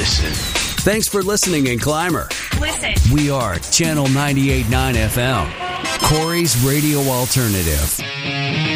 Listen. Thanks for listening in Clymer. Listen. We are Channel 98.9 FM, Corey's Radio Alternative.